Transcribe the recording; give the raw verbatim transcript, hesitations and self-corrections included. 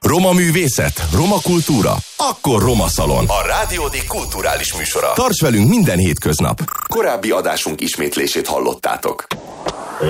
Roma művészet, roma kultúra, akkor Roma Szalon. A Rádiódik kulturális műsora. Tarts velünk minden hétköznap. Korábbi adásunk ismétlését hallottátok.